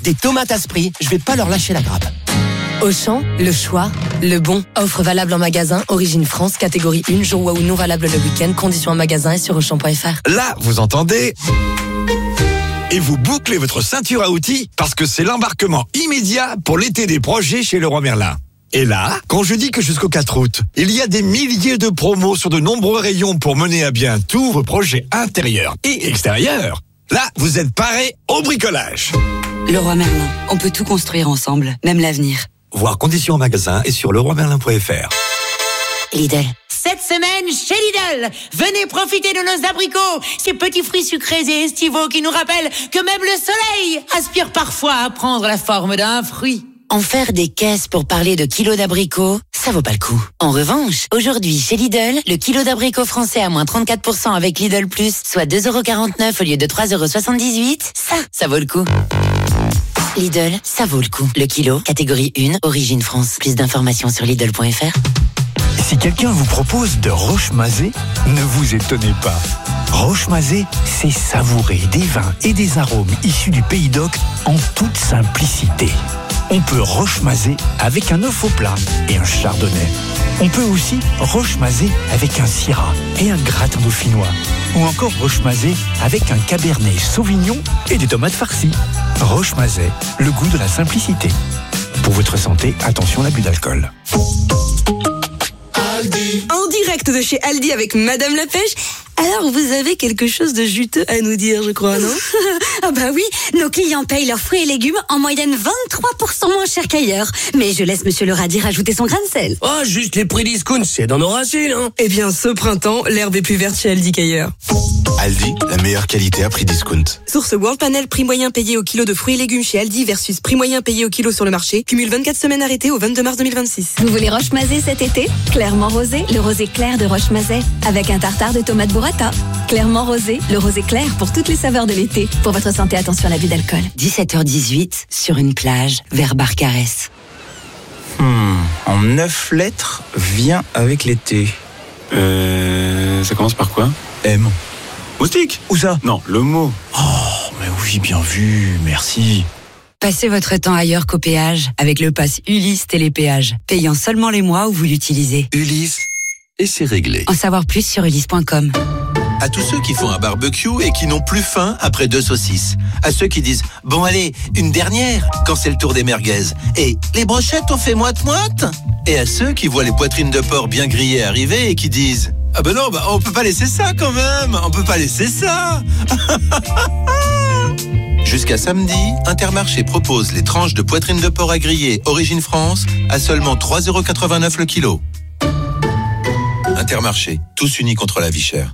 Des tomates à Spry, je vais pas leur lâcher la grappe. Auchan, le choix, le bon. Offre valable en magasin, Origine France, catégorie 1, jour ou non valable le week-end. Conditions en magasin et sur Auchan.fr. Là, vous entendez ? Et vous bouclez votre ceinture à outils parce que c'est l'embarquement immédiat pour l'été des projets chez Leroy Merlin. Et là, quand je dis que jusqu'au 4 août, il y a des milliers de promos sur de nombreux rayons pour mener à bien tous vos projets intérieurs et extérieurs, là, vous êtes parés au bricolage. Leroy Merlin, on peut tout construire ensemble, même l'avenir. Voir conditions en magasin et sur leroymerlin.fr. Lidl. Cette semaine, chez Lidl, venez profiter de nos abricots, ces petits fruits sucrés et estivaux qui nous rappellent que même le soleil aspire parfois à prendre la forme d'un fruit. En faire des caisses pour parler de kilos d'abricots, ça vaut pas le coup. En revanche, aujourd'hui, chez Lidl, le kilo d'abricots français à moins 34% avec Lidl Plus, soit 2,49€ au lieu de 3,78€, ça vaut le coup. Lidl, ça vaut le coup. Le kilo, catégorie 1, Origine France. Plus d'informations sur Lidl.fr. Si quelqu'un vous propose de Roche-Mazet, ne vous étonnez pas. Roche-Mazet, c'est savourer des vins et des arômes issus du Pays d'Oc en toute simplicité. On peut Roche-Mazet avec un œuf au plat et un chardonnay. On peut aussi Roche-Mazet avec un syrah et un gratin dauphinois. Ou encore Roche-Mazet avec un cabernet sauvignon et des tomates farcies. Roche-Mazet, le goût de la simplicité. Pour votre santé, attention à l'abus d'alcool. En direct de chez Aldi avec Madame la Pêche. Alors, vous avez quelque chose de juteux à nous dire, je crois, non? Ah bah oui, nos clients payent leurs fruits et légumes en moyenne 23% moins cher qu'ailleurs. Mais je laisse Monsieur le radis rajouter son grain de sel. Oh, juste les prix discount, c'est dans nos racines, hein. Eh bien, ce printemps, l'herbe est plus verte chez Aldi qu'ailleurs. Aldi, la meilleure qualité à prix discount. Source World Panel, prix moyen payé au kilo de fruits et légumes chez Aldi versus prix moyen payé au kilo sur le marché. Cumule 24 semaines arrêtées au 22 mars 2026. Vous voulez Roche-Mazet cet été? Clairement rosé, le rosé clair de Roche-Mazet. Avec un tartare de tomates burrata. Clairement rosé, le rosé clair pour toutes les saveurs de l'été. Pour votre santé, attention à l'abus d'alcool. 17h18, sur une plage, vers Barcarès. En 9 lettres, vient avec l'été. Ça commence par quoi? M. Moustique? Où ça? Non, le mot. Oh, mais oui, bien vu, merci. Passez votre temps ailleurs qu'au péage avec le pass Ulysse Télépéage, payant seulement les mois où vous l'utilisez. Ulysse, et c'est réglé. En savoir plus sur ulysse.com. À tous ceux qui font un barbecue et qui n'ont plus faim après 2 saucisses. À ceux qui disent « Bon allez, une dernière » quand c'est le tour des merguez. Et « Les brochettes on fait moite-moite » Et à ceux qui voient les poitrines de porc bien grillées arriver et qui disent « Ah ben non, on peut pas laisser ça quand même, on peut pas laisser ça » Jusqu'à samedi, Intermarché propose les tranches de poitrine de porc à griller Origine France à seulement 3,89€ le kilo. Intermarché, tous unis contre la vie chère.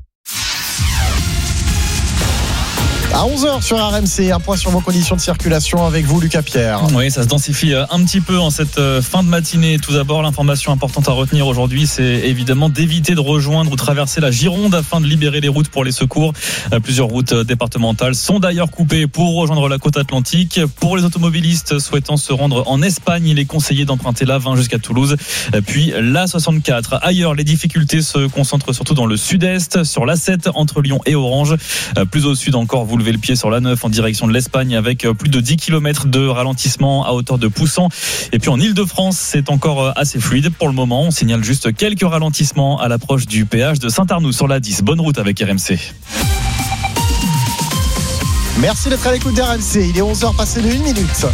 À 11h sur RMC, un point sur vos conditions de circulation avec vous, Lucas Pierre. Oui, ça se densifie un petit peu en cette fin de matinée. Tout d'abord, l'information importante à retenir aujourd'hui, c'est évidemment d'éviter de rejoindre ou traverser la Gironde afin de libérer les routes pour les secours. Plusieurs routes départementales sont d'ailleurs coupées pour rejoindre la côte atlantique. Pour les automobilistes souhaitant se rendre en Espagne, il est conseillé d'emprunter l'A20 jusqu'à Toulouse, puis l'A64. Ailleurs, les difficultés se concentrent surtout dans le sud-est, sur l'A7 entre Lyon et Orange. Plus au sud encore, vous levez le pied sur l'A9 en direction de l'Espagne avec plus de 10 km de ralentissement à hauteur de Poussan. Et puis en Ile-de-France, c'est encore assez fluide pour le moment. On signale juste quelques ralentissements à l'approche du péage de Saint-Arnoux sur l'A10. Bonne route avec RMC. Merci d'être à l'écoute d'RMC. Il est 11h passé de 1 minute.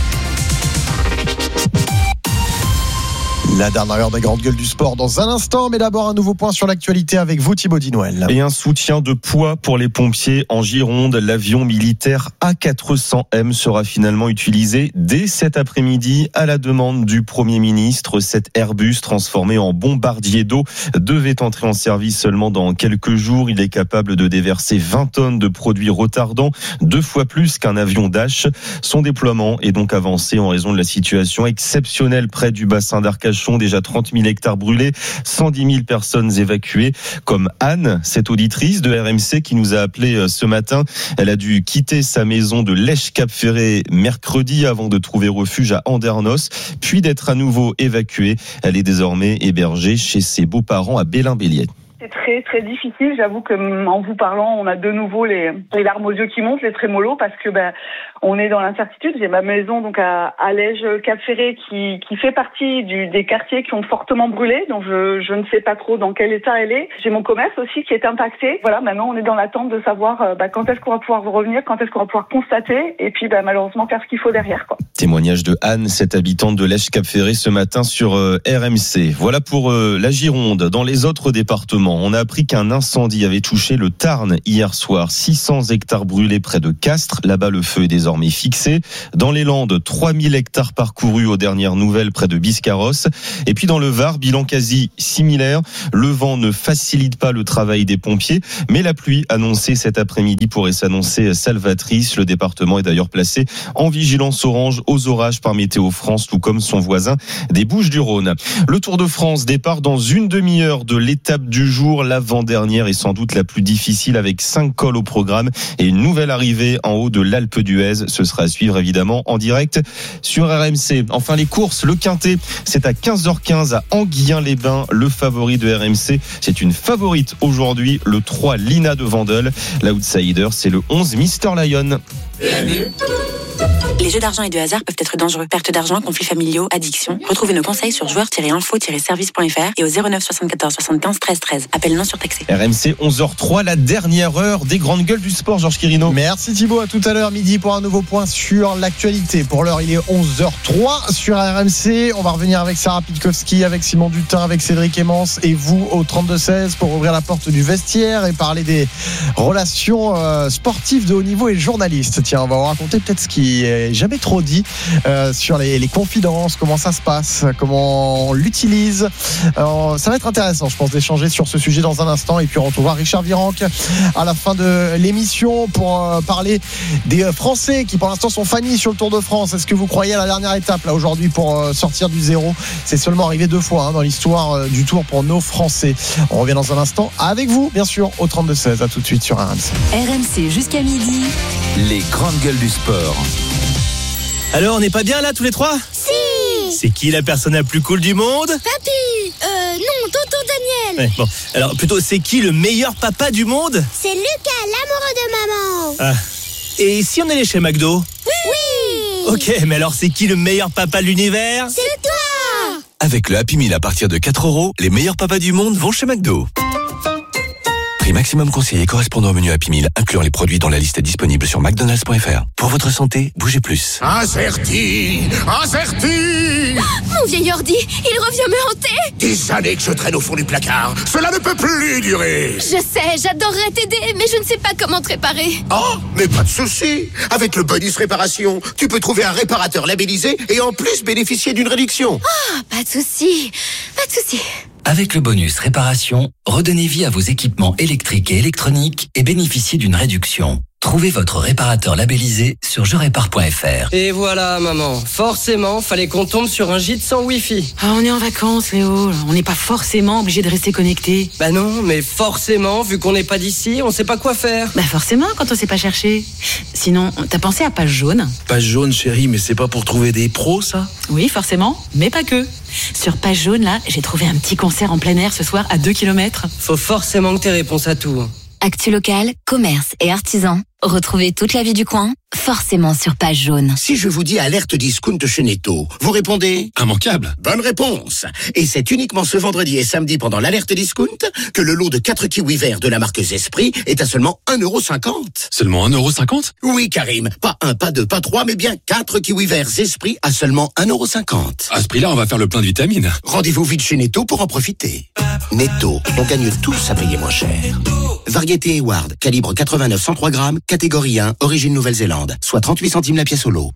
La dernière heure des grandes gueules du sport dans un instant, mais d'abord un nouveau point sur l'actualité avec vous, Thibaut Dinouel. Et un soutien de poids pour les pompiers en Gironde. L'avion militaire A400M sera finalement utilisé dès cet après-midi à la demande du Premier ministre. Cet Airbus transformé en bombardier d'eau devait entrer en service seulement dans quelques jours. Il est capable de déverser 20 tonnes de produits retardants, 2 fois plus qu'un avion Dash. Son déploiement est donc avancé en raison de la situation exceptionnelle près du bassin d'Arcachon. Déjà 30 000 hectares brûlés, 110 000 personnes évacuées, comme Anne, cette auditrice de RMC qui nous a appelé ce matin. Elle a dû quitter sa maison de Lèche-Cap-Ferré mercredi avant de trouver refuge à Andernos, puis d'être à nouveau évacuée. Elle est désormais hébergée chez ses beaux-parents à Bélin-Bélier. C'est très très difficile. J'avoue que en vous parlant, on a de nouveau les larmes aux yeux qui montent, les trémolos, parce que on est dans l'incertitude. J'ai ma maison donc à Lège-Cap-Ferré qui fait partie des quartiers qui ont fortement brûlé, donc je ne sais pas trop dans quel état elle est. J'ai mon commerce aussi qui est impacté. Voilà, maintenant on est dans l'attente de savoir quand est-ce qu'on va pouvoir revenir, quand est-ce qu'on va pouvoir constater, et puis malheureusement faire ce qu'il faut derrière, quoi. Témoignage de Anne, cette habitante de Lège-Cap-Ferré ce matin sur RMC. Voilà pour la Gironde. Dans les autres départements, on a appris qu'un incendie avait touché le Tarn hier soir. 600 hectares brûlés près de Castres. Là-bas, le feu est désormais fixé. Dans les Landes, 3000 hectares parcourus aux dernières nouvelles près de Biscarrosse. Et puis dans le Var, bilan quasi similaire. Le vent ne facilite pas le travail des pompiers, mais la pluie annoncée cet après-midi pourrait s'annoncer salvatrice. Le département est d'ailleurs placé en vigilance orange aux orages par Météo France, tout comme son voisin des Bouches-du-Rhône. Le Tour de France départ dans une demi-heure de l'étape du jour. L'avant-dernière est sans doute la plus difficile avec 5 cols au programme et une nouvelle arrivée en haut de l'Alpe d'Huez. Ce sera à suivre évidemment en direct sur RMC. Enfin les courses, le Quintet, c'est à 15h15 à Anguien-les-Bains, le favori de RMC. C'est une favorite aujourd'hui, le 3 Lina de Vendel. L'outsider, c'est le 11 Mister Lion. Les jeux d'argent et de hasard peuvent être dangereux. Perte d'argent, conflits familiaux, addiction. Retrouvez nos conseils sur joueurs-info-service.fr et au 09 74 75 13 13. Appel non surtaxé. RMC 11h03, la dernière heure des grandes gueules du sport, Georges Quirino. Merci Thibaut, à tout à l'heure midi pour un nouveau point sur l'actualité. Pour l'heure, il est 11h03 sur RMC. On va revenir avec Sarah Pitkowski, avec Simon Dutin, avec Cédric Emmens et vous au 32-16 pour ouvrir la porte du vestiaire et parler des relations sportives de haut niveau et journalistes. Tiens, on va vous raconter peut-être ce qui est jamais trop dit sur les confidences, comment ça se passe, comment on l'utilise. Ça va être intéressant, je pense, d'échanger sur ce sujet dans un instant. Et puis on retrouvera Richard Virenque à la fin de l'émission pour parler des Français qui pour l'instant sont fannis sur le Tour de France. Est-ce que vous croyez à la dernière étape là aujourd'hui pour sortir du zéro? C'est seulement arrivé 2 fois dans l'histoire du Tour pour nos Français. On revient dans un instant avec vous, bien sûr, au 32-16. À tout de suite sur RMC. RMC jusqu'à midi. Les grandes gueules du sport. Alors, on n'est pas bien là tous les trois? Si. C'est qui la personne la plus cool du monde? Papy. Non, tonton Daniel. Ouais, bon, alors plutôt c'est qui le meilleur papa du monde? C'est Lucas, l'amoureux de maman. Ah. Et si on allait chez McDo? Oui. Ok, mais alors c'est qui le meilleur papa de l'univers? C'est toi. Avec le Happy Meal à partir de 4€, les meilleurs papas du monde vont chez McDo. Prix maximum conseillé correspondant au menu Happy Meal, incluant les produits dans la liste disponible sur McDonald's.fr. Pour votre santé, bougez plus. Acerti. Mon vieil ordi, il revient me hanter. Des années que je traîne au fond du placard. Cela ne peut plus durer. Je sais, j'adorerais t'aider, mais je ne sais pas comment te réparer. Oh, mais pas de souci. Avec le bonus réparation, tu peux trouver un réparateur labellisé et en plus bénéficier d'une réduction. Oh, pas de souci. Avec le bonus réparation, redonnez vie à vos équipements électriques et électroniques et bénéficiez d'une réduction. Trouvez votre réparateur labellisé sur jerépare.fr. Et voilà, maman. Forcément, fallait qu'on tombe sur un gîte sans Wi-Fi. Ah, on est en vacances, Léo. On n'est pas forcément obligé de rester connecté. Bah non, mais forcément, vu qu'on n'est pas d'ici, on sait pas quoi faire. Bah forcément, quand on sait pas chercher. Sinon, t'as pensé à Page Jaune? Page Jaune, chérie, mais c'est pas pour trouver des pros, ça? Oui, forcément, mais pas que. Sur Page Jaune, là, j'ai trouvé un petit concert en plein air ce soir à 2 km. Faut forcément que t'aies réponse à tout. Actu locale, commerce et artisans. Retrouvez toute la vie du coin, forcément sur Page Jaune. Si je vous dis alerte discount chez Netto, vous répondez? Immanquable. Bonne réponse. Et c'est uniquement ce vendredi et samedi pendant l'alerte discount que le lot de 4 kiwis verts de la marque Zespri est à seulement 1,50€. Seulement 1,50€? Oui, Karim. Pas 1, pas 2, pas 3, mais bien 4 kiwis verts Zespri à seulement 1,50€. À ce prix-là, on va faire le plein de vitamines. Rendez-vous vite chez Netto pour en profiter. Netto, on gagne tous à payer moins cher. Variété Eward, calibre 89-103 grammes, catégorie 1, origine Nouvelle-Zélande, soit 38 centimes la pièce au lot.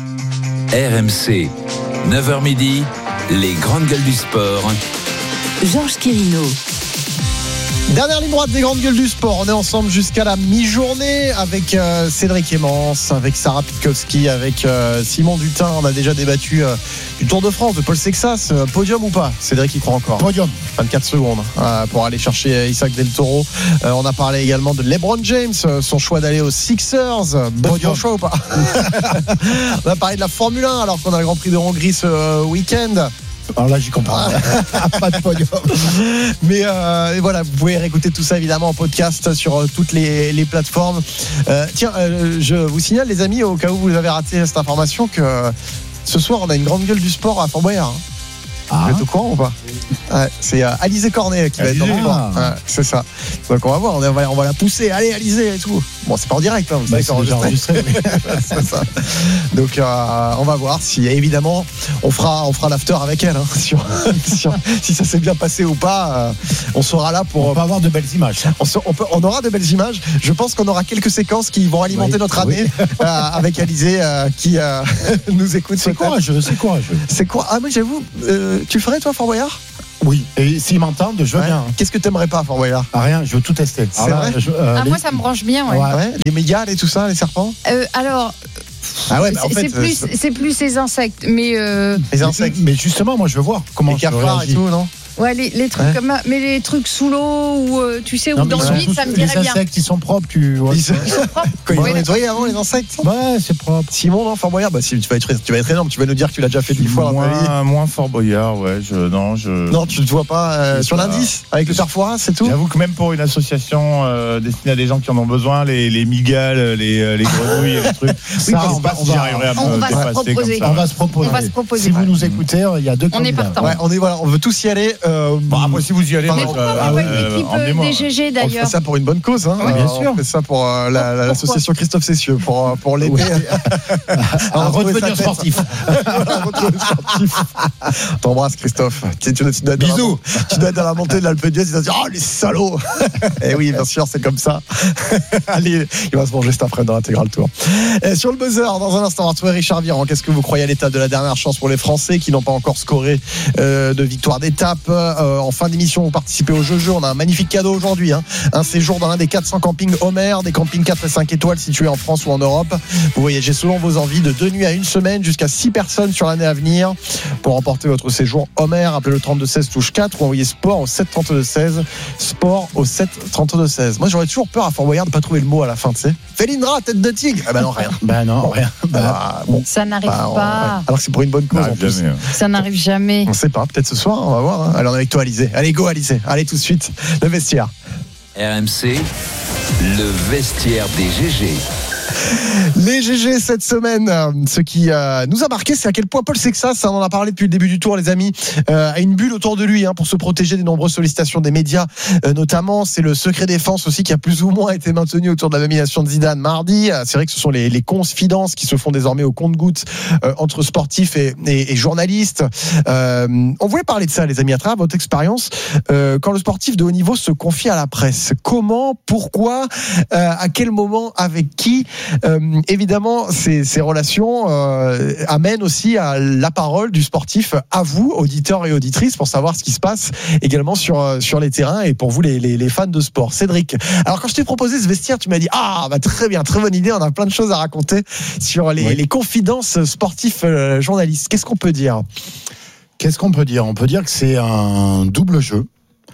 RMC, 9h midi, les grandes gueules du sport. Georges Quirino. Dernière ligne droite des grandes gueules du sport. On est ensemble jusqu'à la mi-journée avec Cédric Emmens, avec Sarah Pitkowski, avec Simon Dutin. On a déjà débattu du Tour de France, de Paul Sexas. Podium ou pas? Cédric y croit encore. Podium. 24 secondes pour aller chercher Isaac Del Toro. On a parlé également de LeBron James, son choix d'aller aux Sixers. Bon choix ou pas? On a parlé de la Formule 1 alors qu'on a le Grand Prix de Hongrie ce week-end. Alors là, j'y comprends. Pas de podium. Mais voilà, vous pouvez réécouter tout ça évidemment en podcast sur toutes les plateformes. Tiens, je vous signale les amis, au cas où vous avez raté cette information, que ce soir on a une grande gueule du sport à Fort Boyard. Vous êtes au courant ou pas? C'est Alizé Cornet qui va être dans le sport. C'est ça. Donc on va voir, on va la pousser. Allez Alizé et tout. Bon, c'est pas en direct, hein, vous savez, c'est enregistré. C'est ça. Donc on va voir si évidemment on fera l'after avec elle. Hein, si ça s'est bien passé ou pas, on sera là pour. On peut avoir de belles images. On aura de belles images. Je pense qu'on aura quelques séquences qui vont alimenter notre année avec Alizé qui nous écoute. C'est courageux. C'est quoi? Ah, moi j'avoue. Tu le ferais toi, Fort Boyard? Oui, et s'ils m'entendent, je veux bien. Qu'est-ce que t'aimerais pas, Fort Boyard? Rien, je veux tout tester. C'est vrai? Moi, ça me branche bien. Les mégales et tout ça, les serpents? Alors. Ah ouais, en fait, c'est plus les insectes, mais. Les insectes. Mais justement, moi, je veux voir comment les cafards et tout, non? Ouais, les trucs comme, mais les trucs sous l'eau ou tu sais, ou dans le vide, ça me dirait bien. Les insectes, ils sont propres, ils sont propres. Quand ils ont nettoyé avant les insectes. Ouais, c'est propre. Simon, non, Fort Boyard, tu vas être énorme. Tu vas nous dire que tu l'as déjà fait 10 fois dans ta vie. Moins Fort Boyard, ouais. Non, tu ne te vois pas sur l'indice avec le Perforas, c'est tout. J'avoue que même pour une association destinée à des gens qui en ont besoin, les migales, les grenouilles, les trucs. Ça, on va se proposer. Si vous nous écoutez, il y a deux candidats. On est partant. On veut tous y aller. Si vous y allez, l'équipe des GG d'ailleurs. On fait ça pour une bonne cause, hein. Bien sûr. On fait ça pour l'association Christophe Cessieux, pour l'aider à redevenir sportif. T'embrasses, Christophe. Bisous. Tu dois être dans la montée de l'Alpe d'Huez, tu vas dire oh les salauds. Et oui, bien sûr, c'est comme ça. Allez, il va se manger cet après dans l'intégral tour. Sur le buzzer, dans un instant, on va retrouver Richard Viran. Qu'est-ce que vous croyez à l'étape de la dernière chance pour les Français qui n'ont pas encore scoré de victoire d'étape? En fin d'émission, vous participez au jeu. On a un magnifique cadeau aujourd'hui, hein. Un séjour dans l'un des 400 campings Homer, des campings 4 et 5 étoiles situés en France ou en Europe. Vous voyagez selon vos envies de 2 nuits à 1 semaine, jusqu'à 6 personnes sur l'année à venir. Pour remporter votre séjour Homer, appelez le 3216 touche 4 ou envoyez sport au 7 32 16. Sport au 7 32 16. Moi, j'aurais toujours peur à Fort Boyard de pas trouver le mot à la fin, tu sais. Felindra, tête de tigre. Ah non, rien. Rien. Ça n'arrive pas. Alors que c'est pour une bonne cause en plus. Ça n'arrive jamais. On sait pas, peut-être ce soir, on va voir. Hein. Allez, on est avec toi, Alizé. Allez, go, Alizé. Allez, tout de suite, le vestiaire. RMC, le vestiaire des GG. Les GG cette semaine, ce qui nous a marqué, c'est à quel point Paul Sexas, on en a parlé depuis le début du tour, les amis, a une bulle autour de lui pour se protéger des nombreuses sollicitations des médias, notamment. C'est le secret défense aussi qui a plus ou moins été maintenu autour de la nomination de Zidane mardi. C'est vrai que ce sont les confidences qui se font désormais au compte-gouttes entre sportifs et journalistes. On voulait parler de ça, les amis, à travers votre expérience. Quand le sportif de haut niveau se confie à la presse, comment, pourquoi, à quel moment, avec qui? Évidemment, ces relations amènent aussi à la parole du sportif à vous, auditeurs et auditrices, pour savoir ce qui se passe également sur les terrains et pour vous, les fans de sport. Cédric, alors quand je t'ai proposé ce vestiaire, tu m'as dit très bien, très bonne idée, on a plein de choses à raconter sur les confidences sportifs journalistes. Qu'est-ce qu'on peut dire? On peut dire que c'est un double jeu.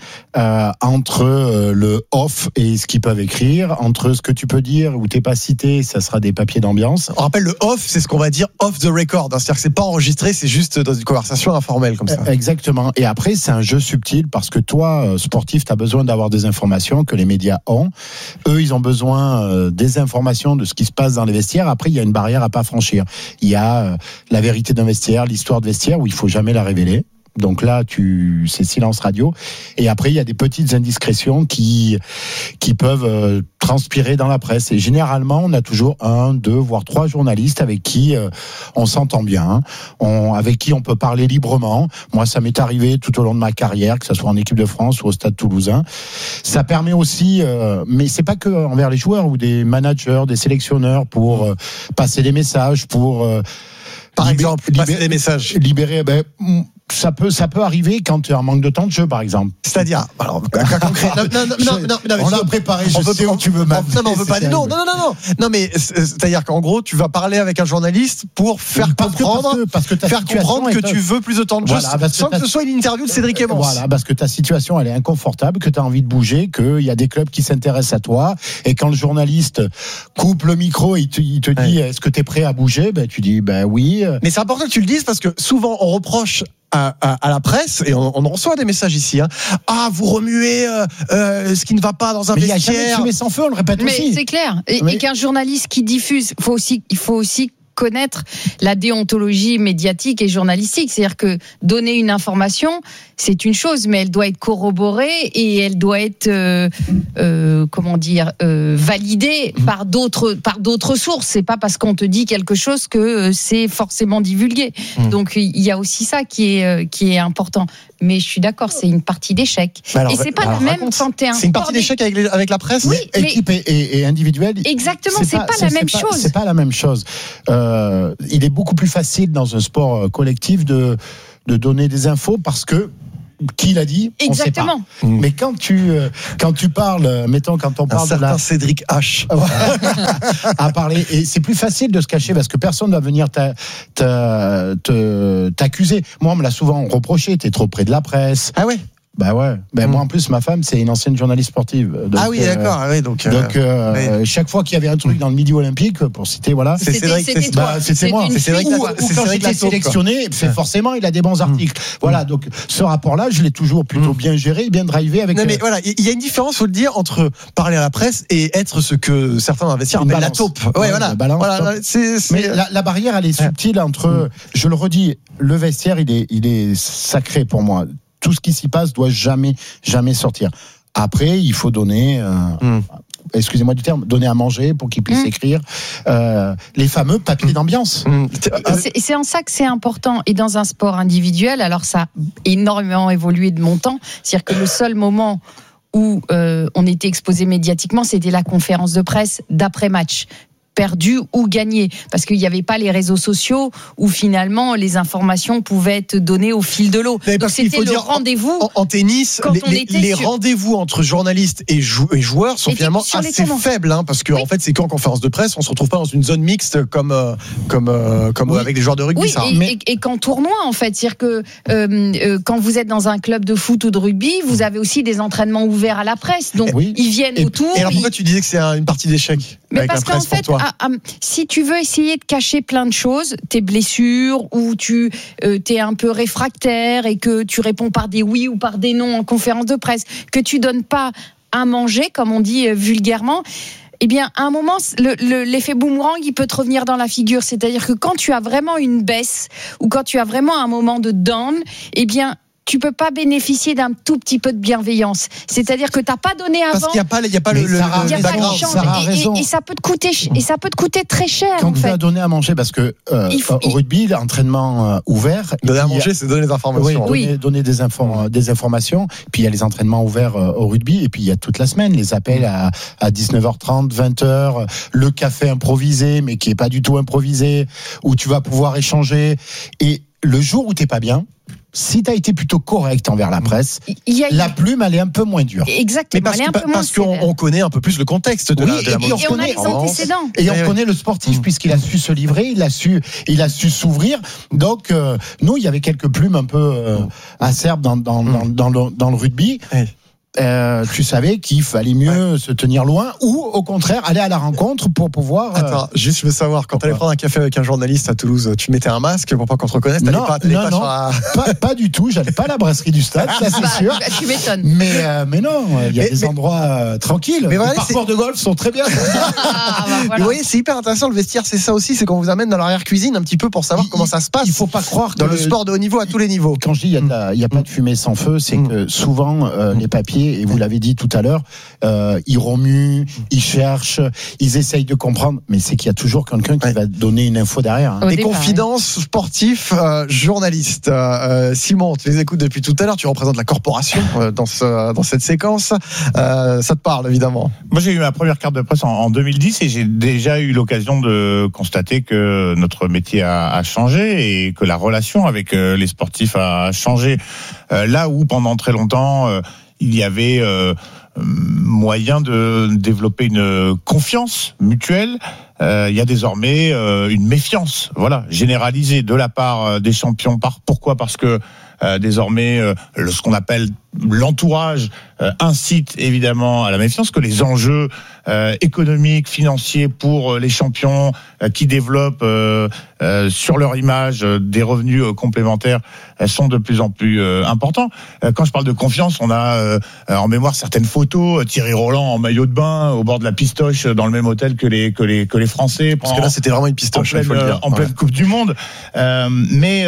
Entre le off et ce qu'ils peuvent écrire, entre ce que tu peux dire ou t'es pas cité, ça sera des papiers d'ambiance. On rappelle, le off, c'est ce qu'on va dire off the record, c'est-à-dire que c'est pas enregistré, c'est juste dans une conversation informelle comme ça. Exactement. Et après, c'est un jeu subtil parce que toi, sportif, t'as besoin d'avoir des informations que les médias ont. Eux, ils ont besoin des informations de ce qui se passe dans les vestiaires. Après, il y a une barrière à pas franchir. Il y a la vérité d'un vestiaire, l'histoire de vestiaire où il faut jamais la révéler. Donc là, c'est silence radio. Et après, il y a des petites indiscrétions qui peuvent transpirer dans la presse. Et généralement, on a toujours 1, 2, voire 3 journalistes avec qui on s'entend bien, avec qui on peut parler librement. Moi, ça m'est arrivé tout au long de ma carrière, que ce soit en équipe de France ou au Stade Toulousain. Ça permet aussi, mais c'est pas que envers les joueurs ou des managers, des sélectionneurs, pour passer des messages, pour par exemple passer des messages, libérer. Ça peut arriver quand tu as un manque de temps de jeu, par exemple. C'est-à-dire, alors, cas concret. Non, on l'a préparé. Je sais où tu veux m'amener. Non, on veut pas. Non. Mais c'est-à-dire qu'en gros, tu vas parler avec un journaliste pour faire comprendre que tu veux plus de temps de jeu, sans que ce soit une interview de Cédric Emmons. Voilà, parce que ta situation elle est inconfortable, que tu as envie de bouger, qu'il y a des clubs qui s'intéressent à toi, et quand le journaliste coupe le micro, il te dit est-ce que tu es prêt à bouger? Tu dis oui. Mais c'est important que tu le dises parce que souvent on reproche à la presse, et on en reçoit des messages ici, hein. Ah, vous remuez ce qui ne va pas dans un vestiaire. Il n'y a jamais de fumée sans feu, on le répète aussi. Mais c'est clair. Et qu'un journaliste qui diffuse, il faut aussi connaître la déontologie médiatique et journalistique. C'est-à-dire que donner une information, c'est une chose, mais elle doit être corroborée et elle doit être, validée par d'autres sources. C'est pas parce qu'on te dit quelque chose que c'est forcément divulgué. Donc il y a aussi ça qui est important. Mais je suis d'accord, c'est une partie d'échec. Et c'est pas la même quand t'es un. C'est une partie d'échec avec la presse. Oui, équipe et individuelle. Exactement, c'est pas la même chose. C'est pas la même chose. Il est beaucoup plus facile dans un sport collectif de donner des infos parce que qui l'a dit, exactement. On sait pas. Mais quand tu parles, mettons quand on parle de la Cédric H à parler, et c'est plus facile de se cacher parce que personne va venir t'accuser. Moi, on me l'a souvent reproché, t'es trop près de la presse. Ah ouais. Bah ouais. Moi en plus ma femme c'est une ancienne journaliste sportive. Donc, ah oui d'accord. Donc chaque fois qu'il y avait un truc dans le Midi Olympique pour citer c'était moi. C'est Cédric. Ou quand j'étais sélectionné, forcément il a des bons articles. Voilà donc ce rapport-là je l'ai toujours plutôt bien géré, bien drivé avec. Non mais voilà il y a une différence faut le dire entre parler à la presse et être ce que certains investisseurs appellent la taupe. Ouais voilà. Mais la barrière elle est subtile entre. Je le redis, le vestiaire il est sacré pour moi. Tout ce qui s'y passe doit jamais sortir. Après, il faut donner, excusez-moi du terme, donner à manger pour qu'ils puissent écrire les fameux papiers d'ambiance. C'est en ça que c'est important. Et dans un sport individuel, alors ça a énormément évolué de mon temps. C'est-à-dire que le seul moment où on était exposé médiatiquement, c'était la conférence de presse d'après-match. Perdu ou gagné, parce qu'il n'y avait pas les réseaux sociaux où finalement les informations pouvaient être données au fil de l'eau. Donc c'était le rendez-vous. En tennis, les rendez-vous entre journalistes et joueurs sont finalement assez faibles, hein, parce que en fait c'est qu'en conférence de presse, on se retrouve pas dans une zone mixte comme avec les joueurs de rugby. Oui, et qu'en tournoi en fait, c'est-à-dire que quand vous êtes dans un club de foot ou de rugby, vous avez aussi des entraînements ouverts à la presse, donc ils viennent autour. Et alors pourquoi tu disais que c'est une partie d'échec? Mais parce qu'en fait, si tu veux essayer de cacher plein de choses, tes blessures, ou tu t'es un peu réfractaire et que tu réponds par des oui ou par des non en conférence de presse, que tu donnes pas à manger, comme on dit vulgairement, eh bien, à un moment, l'effet boomerang, il peut te revenir dans la figure. C'est-à-dire que quand tu as vraiment une baisse ou quand tu as vraiment un moment de down, eh bien, tu peux pas bénéficier d'un tout petit peu de bienveillance. C'est-à-dire que t'as pas donné avant. Parce qu'il y a pas le background. Et ça peut te coûter très cher. Quand tu as donné à manger, parce que au rugby, l'entraînement ouvert. Donner à manger, c'est donner des informations. Donner des informations. Puis il y a les entraînements ouverts au rugby, et puis il y a toute la semaine les appels à 19h30, 20h, le café improvisé, mais qui est pas du tout improvisé, où tu vas pouvoir échanger. Et le jour où t'es pas bien, si tu as été plutôt correct envers la presse, la plume, elle est un peu moins dure. Exactement, parce qu'on connaît un peu plus le contexte de la et on a les antécédents. Et on connaît le sportif, puisqu'il a su se livrer, il a su s'ouvrir. Donc, nous, il y avait quelques plumes un peu acerbes dans le rugby. Tu savais qu'il fallait mieux se tenir loin ou au contraire aller à la rencontre pour pouvoir. Attends, juste je veux savoir, quand tu allais prendre un café avec un journaliste à Toulouse, tu mettais un masque pour pas qu'on te reconnaisse? Non, pas du tout. J'allais pas à la brasserie du stade, ça c'est sûr. Tu m'étonnes. Mais non, il y a des endroits tranquilles. Mais voilà, les parcours de golf sont très bien. Voilà. Vous voyez, c'est hyper intéressant le vestiaire, c'est ça aussi, c'est qu'on vous amène dans l'arrière-cuisine un petit peu pour savoir comment ça se passe. Il faut pas croire dans le sport de haut niveau à tous les niveaux. Quand je dis il y a pas de fumée sans feu, c'est que souvent les papiers, et vous l'avez dit tout à l'heure, ils remuent, ils cherchent, ils essayent de comprendre, mais c'est qu'il y a toujours quelqu'un qui va donner une info derrière. Des confidences sportifs, journalistes. Simon, tu les écoutes depuis tout à l'heure, tu représentes la corporation dans cette séquence. Ça te parle évidemment. Moi j'ai eu ma première carte de presse en 2010 et j'ai déjà eu l'occasion de constater que notre métier a changé et que la relation avec les sportifs a changé. Là où pendant très longtemps il y avait moyen de développer une confiance mutuelle. il y a désormais une méfiance, généralisée de la part des champions. Pourquoi ? Parce que désormais, ce qu'on appelle l'entourage incite évidemment à la méfiance, que les enjeux économiques, financiers pour les champions qui développent sur leur image des revenus complémentaires sont de plus en plus importants. Quand je parle de confiance, on a en mémoire certaines photos, Thierry Roland en maillot de bain au bord de la pistoche dans le même hôtel que les Français. Parce que là, c'était vraiment une pistoche, il faut le dire. En pleine Coupe du Monde. Mais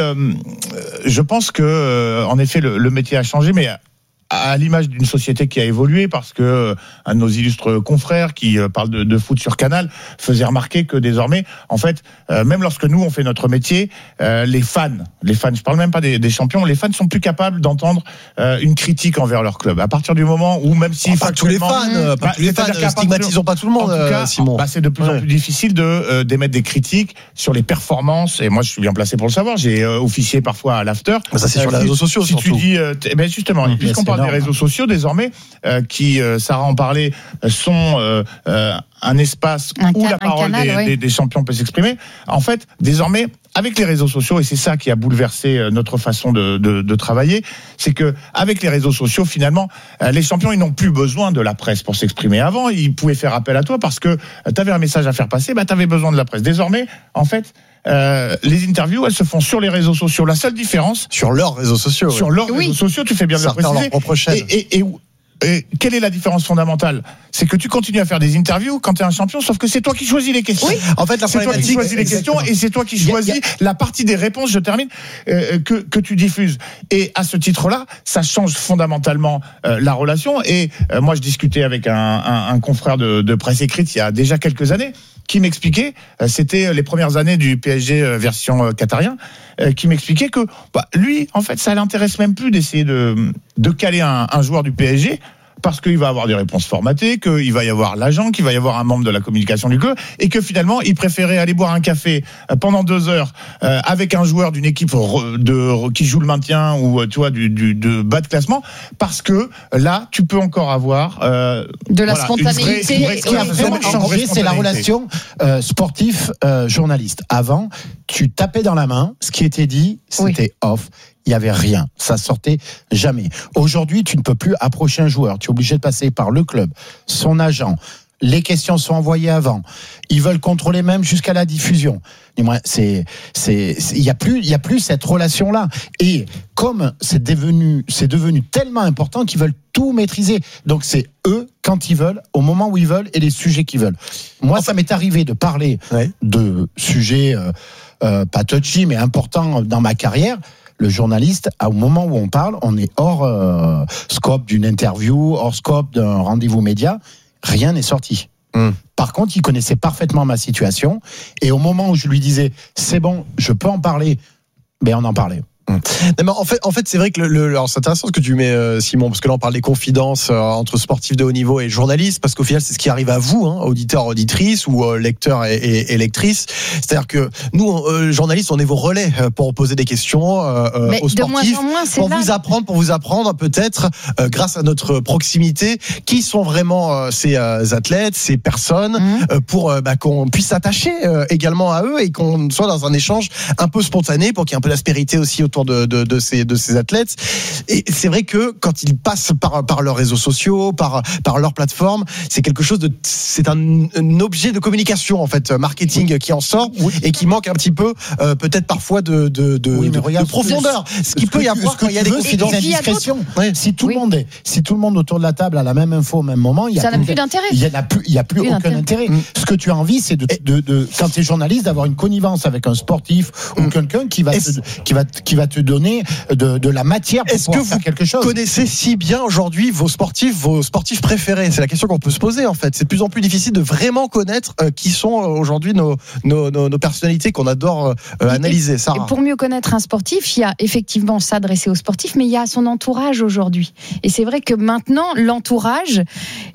je pense que en effet, le métier a changé, mais à l'image d'une société qui a évolué, parce que un de nos illustres confrères qui parle de foot sur Canal faisait remarquer que désormais, en fait, même lorsque nous on fait notre métier, les fans, je parle même pas des champions, les fans sont plus capables d'entendre une critique envers leur club. À partir du moment où, même si pas tous les fans, stigmatisons pas tout le monde, en tout cas, Simon. C'est de plus en plus difficile d'émettre des critiques sur les performances. Et moi, je suis bien placé pour le savoir. J'ai officié parfois à l'after. Ça, c'est sur les réseaux sociaux. Si tu dis, justement, puisqu'on parle des réseaux sociaux désormais, qui, Sarah en parlait, sont un espace où la parole des champions peut s'exprimer. En fait, désormais, avec les réseaux sociaux, et c'est ça qui a bouleversé notre façon de travailler, c'est que avec les réseaux sociaux, finalement, les champions, ils n'ont plus besoin de la presse pour s'exprimer. Avant, ils pouvaient faire appel à toi parce que tu avais un message à faire passer, tu avais besoin de la presse. Désormais, en fait, les interviews, elles se font sur les réseaux sociaux. La seule différence, sur leurs réseaux sociaux. Sur leurs réseaux sociaux, tu fais bien de le préciser. Leur propre chaîne. Et quelle est la différence fondamentale ? C'est que tu continues à faire des interviews quand tu es un champion, sauf que c'est toi qui choisis les questions. Oui. En fait, c'est toi qui choisis les questions et c'est toi qui choisis la partie des réponses, je termine, que tu diffuses. Et à ce titre-là, ça change fondamentalement la relation. Et moi, je discutais avec un confrère de presse écrite il y a déjà quelques années, qui m'expliquait, c'était les premières années du PSG version qatarien, qui m'expliquait que lui, en fait, ça l'intéresse même plus d'essayer de caler un joueur du PSG, parce qu'il va avoir des réponses formatées, qu'il va y avoir l'agent, qu'il va y avoir un membre de la communication du club, et que finalement, il préférait aller boire un café pendant 2 heures avec un joueur d'une équipe qui joue le maintien ou tu vois de bas de classement, parce que là, tu peux encore avoir de la spontanéité. Ce qui a vraiment changé, c'est la relation sportif-journaliste. Avant, tu tapais dans la main, ce qui était dit, c'était off. Il n'y avait rien, ça sortait jamais. Aujourd'hui, tu ne peux plus approcher un joueur, tu es obligé de passer par le club, son agent. Les questions sont envoyées avant. Ils veulent contrôler même jusqu'à la diffusion. Il y a plus cette relation-là. Et comme c'est devenu tellement important qu'ils veulent tout maîtriser. Donc c'est eux quand ils veulent, au moment où ils veulent et les sujets qu'ils veulent. Moi, ça m'est arrivé de parler de sujets pas touchy mais importants dans ma carrière. Le journaliste, au moment où on parle, on est hors scope d'une interview, hors scope d'un rendez-vous média. Rien n'est sorti. Par contre, il connaissait parfaitement ma situation. Et au moment où je lui disais, c'est bon, je peux en parler, ben on en parlait. Non, mais en fait, c'est vrai que alors c'est intéressant ce que tu mets, Simon, parce que là on parle des confidences entre sportifs de haut niveau et journalistes, parce qu'au final c'est ce qui arrive à vous, auditeurs, auditrices ou lecteurs et lectrices. C'est-à-dire que nous, journalistes, on est vos relais pour poser des questions aux sportifs, pour vous apprendre peut-être, grâce à notre proximité, qui sont vraiment ces athlètes, ces personnes, pour qu'on puisse s'attacher également à eux et qu'on soit dans un échange un peu spontané, pour qu'il y ait un peu d'aspérité aussi autour de ces athlètes. Et c'est vrai que quand ils passent par leurs réseaux sociaux, par leur plateforme, c'est quelque chose c'est un objet de communication en fait, marketing qui en sort et qui manque un petit peu peut-être parfois de profondeur. Ce qui peut y avoir quand il y a des confidences, indiscrétions. Si tout le monde autour de la table a la même info au même moment, ça n'a plus d'intérêt. Il y a plus aucun intérêt. Ce que tu as envie, c'est quand tu es journaliste, d'avoir une connivence avec un sportif ou quelqu'un qui va te donner de la matière pour pouvoir faire quelque chose. Est-ce que vous connaissez si bien aujourd'hui vos sportifs préférés ? C'est la question qu'on peut se poser en fait. C'est de plus en plus difficile de vraiment connaître qui sont aujourd'hui nos personnalités qu'on adore analyser. Sarah. Et pour mieux connaître un sportif, il y a effectivement s'adresser aux sportifs, mais il y a son entourage aujourd'hui. Et c'est vrai que maintenant, l'entourage,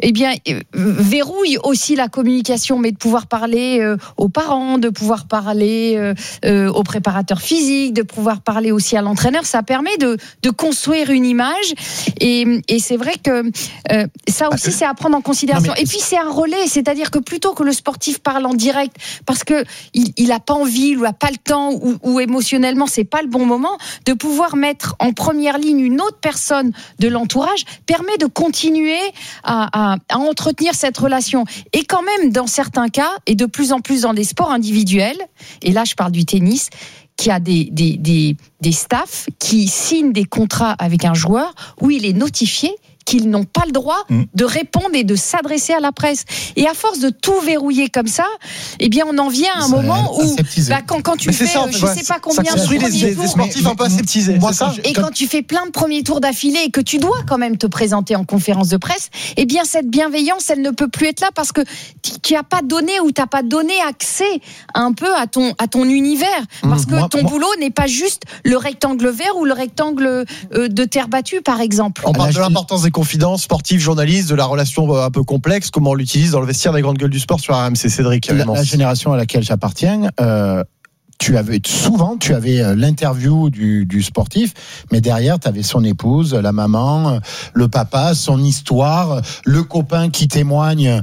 verrouille aussi la communication, mais de pouvoir parler aux parents, de pouvoir parler aux préparateurs physiques, de pouvoir parler aussi à l'entraîneur, ça permet de construire une image et c'est vrai que ça aussi c'est à prendre en considération. Et puis c'est un relais, c'est-à-dire que plutôt que le sportif parle en direct parce que il a pas envie ou a pas le temps ou émotionnellement c'est pas le bon moment, de pouvoir mettre en première ligne une autre personne de l'entourage permet de continuer à entretenir cette relation. Et quand même dans certains cas et de plus en plus dans les sports individuels, et là je parle du tennis, qui a des staffs qui signent des contrats avec un joueur où il est notifié qu'ils n'ont pas le droit de répondre et de s'adresser à la presse. Et à force de tout verrouiller comme ça, eh bien, on en vient à un moment où, quand tu fais, je sais pas combien de premiers tours, des sportifs un peu aseptisés. Et quand tu fais plein de premiers tours d'affilée et que tu dois quand même te présenter en conférence de presse, eh bien, cette bienveillance, elle ne peut plus être là parce que tu n'as pas donné ou tu n'as pas donné accès un peu à ton univers. Parce que ton boulot n'est pas juste le rectangle vert ou le rectangle de terre battue, par exemple. On parle de l'importance des confidences sportives, journalistes, de la relation un peu complexe, comment on l'utilise dans le vestiaire des grandes gueules du sport sur RMC. Cédric, la génération à laquelle j'appartiens, tu avais l'interview du sportif, mais derrière tu avais son épouse, la maman, le papa, son histoire, le copain qui témoigne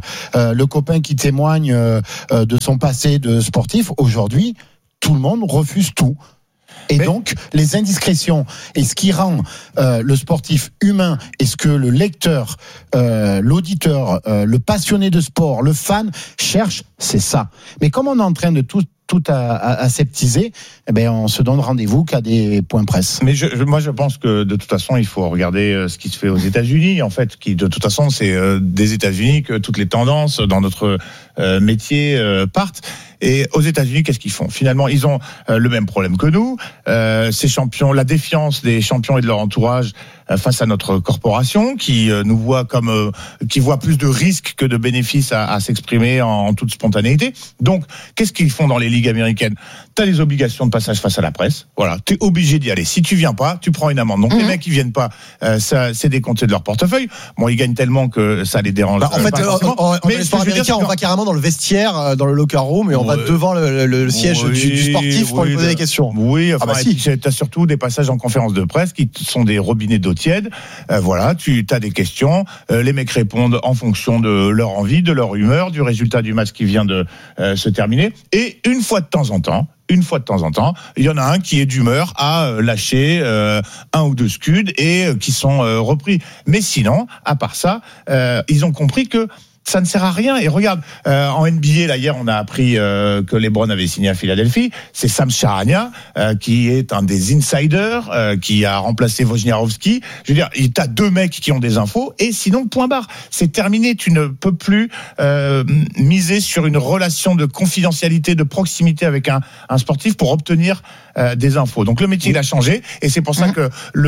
de son passé de sportif. Aujourd'hui, tout le monde refuse tout. Et donc, les indiscrétions et ce qui rend le sportif humain et ce que le lecteur, l'auditeur, le passionné de sport, le fan cherche, c'est ça. Mais comme on est en train de tout aseptiser, eh ben on se donne rendez-vous qu'à des points presse. Mais moi je pense que de toute façon il faut regarder ce qui se fait aux États-Unis, en fait, qui de toute façon c'est des États-Unis que toutes les tendances dans notre métier partent. Et aux États-Unis, qu'est-ce qu'ils font ? Finalement, ils ont le même problème que nous. Ces champions, la défiance des champions et de leur entourage face à notre corporation, qui nous voit qui voit plus de risques que de bénéfices à s'exprimer en toute spontanéité. Donc, qu'est-ce qu'ils font dans les ligues américaines ? T'as les obligations de passage face à la presse. Voilà, t'es obligé d'y aller. Si tu viens pas, tu prends une amende. Donc les mecs qui viennent pas, ça c'est décompté de leur portefeuille. Bon, ils gagnent tellement que ça les dérange. En fait, mais les sports américains, on va carrément dans le vestiaire, dans le locker room, et on va devant le siège du sportif pour lui poser des questions. Oui, enfin, t'as surtout des passages en conférence de presse qui sont des robinets d'eau tiède. Voilà, tu as des questions. Les mecs répondent en fonction de leur envie, de leur humeur, du résultat du match qui vient de se terminer. Et une fois de temps en temps, il y en a un qui est d'humeur à lâcher un ou deux scuds et qui sont repris. Mais sinon, à part ça, ils ont compris que ça ne sert à rien. Et regarde, en NBA, là, hier, on a appris que LeBron avait signé à Philadelphie. C'est Sam Charania, qui est un des insiders, qui a remplacé Wojnarowski. Je veux dire, t'as deux mecs qui ont des infos, et sinon, point barre. C'est terminé. Tu ne peux plus miser sur une relation de confidentialité, de proximité avec un sportif pour obtenir des infos. Donc le métier, il a changé, et c'est pour ça que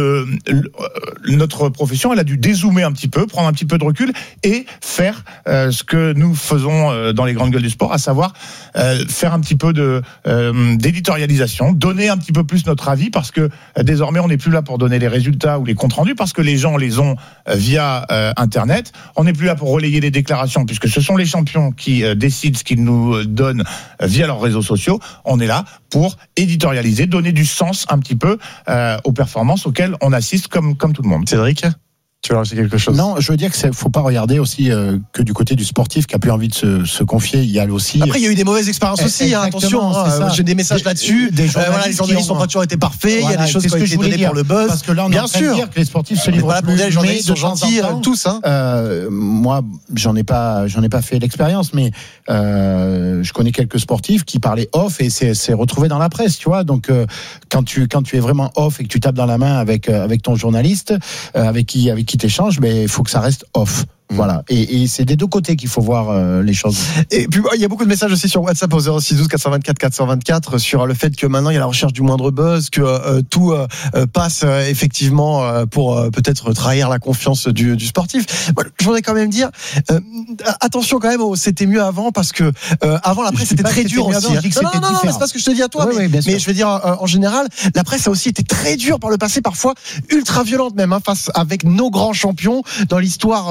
notre profession, elle a dû dézoomer un petit peu, prendre un petit peu de recul, et faire ce que nous faisons dans les grandes gueules du sport, à savoir faire un petit peu d'éditorialisation, donner un petit peu plus notre avis, parce que désormais on n'est plus là pour donner les résultats ou les comptes rendus, parce que les gens les ont via Internet. On n'est plus là pour relayer les déclarations, puisque ce sont les champions qui décident ce qu'ils nous donnent via leurs réseaux sociaux. On est là pour éditorialiser, donner du sens un petit peu aux performances auxquelles on assiste comme tout le monde. Cédric ? Tu veux rajouter quelque chose ? Non, je veux dire que faut pas regarder aussi que du côté du sportif qui a plus envie de se confier. Il y a aussi. Après, il y a eu des mauvaises expériences aussi. Attention, j'ai des messages là-dessus. Les journalistes n'ont pas toujours été parfaits. Il y a des choses qui ont été données pour le buzz. Parce que là, on est en train de dire que les sportifs se livrent plus. Les journalistes sont gentils, tous. Moi, j'en ai pas fait l'expérience, mais je connais quelques sportifs qui parlaient off et c'est retrouvé dans la presse, tu vois. Donc, quand tu es vraiment off et que tu tapes dans la main avec ton journaliste, avec qui t'échanges, mais il faut que ça reste off. Voilà, et c'est des deux côtés qu'il faut voir les choses. Et puis il y a beaucoup de messages aussi sur WhatsApp au 0612 424 424 sur le fait que maintenant il y a la recherche du moindre buzz, que tout passe effectivement pour peut-être trahir la confiance du sportif. Moi, je voudrais quand même dire attention quand même, c'était mieux avant, parce que avant la presse était très dure aussi. Non, c'est pas ce que je te dis à toi, mais je veux dire en général, la presse a aussi été très dure par le passé, parfois ultra violente même, face avec nos grands champions dans l'histoire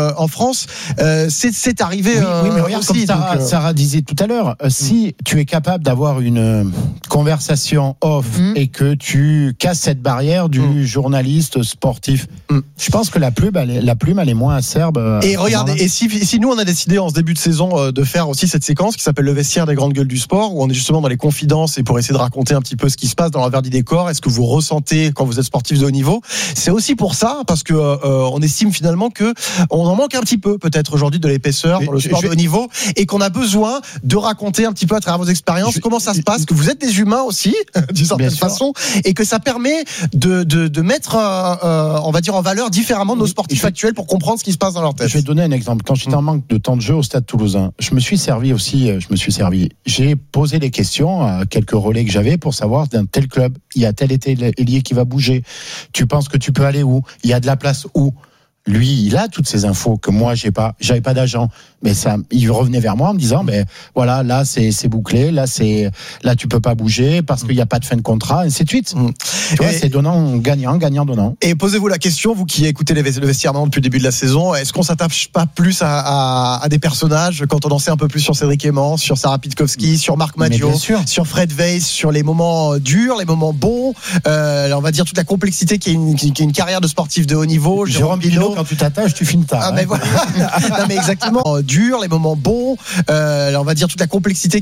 en France, c'est arrivé. Oui, mais regarde, aussi, comme Sarah disait tout à l'heure, si tu es capable d'avoir une conversation off et que tu casses cette barrière du journaliste sportif, je pense que la plume elle est moins acerbe. Et regardez, et si nous on a décidé en ce début de saison de faire aussi cette séquence qui s'appelle le vestiaire des grandes gueules du sport, où on est justement dans les confidences et pour essayer de raconter un petit peu ce qui se passe dans l'envers du décor, est-ce que vous ressentez quand vous êtes sportif de haut niveau, c'est aussi pour ça, parce que on estime finalement que on en manque un petit peu peut-être aujourd'hui de l'épaisseur dans le sport de haut niveau, et qu'on a besoin de raconter un petit peu à travers vos expériences comment ça se passe, que vous êtes des humains aussi d'une certaine façon, et que ça permet de mettre on va dire en valeur différemment nos sportifs actuels pour comprendre ce qui se passe dans leur tête. Je vais donner un exemple. Quand j'étais en manque de temps de jeu au Stade Toulousain, je me suis servi. J'ai posé des questions à quelques relais que j'avais pour savoir dans tel club, il y a tel ailier qui va bouger. Tu penses que tu peux aller où? Il y a de la place où? Lui, il a toutes ces infos que moi j'avais pas d'agent, mais il revenait vers moi en me disant, mais voilà, là c'est bouclé, là tu peux pas bouger parce qu'il y a pas de fin de contrat, ainsi de suite. Tu vois, c'est donnant donnant. Et posez-vous la question, vous qui écoutez le vestiaire depuis le début de la saison, est-ce qu'on s'attache pas plus à des personnages quand on en sait un peu plus sur Cédric Emmens, sur Sarah Pitkowski, sur Marc Maggio, sur Fred Weiss, sur les moments durs, les moments bons, on va dire toute la complexité qui est une carrière de sportif de haut niveau. Jérôme Pinault, quand tu t'attaches, tu finis tard. Mais voilà. Non, mais exactement. Dur, les moments bons, on va dire toute la complexité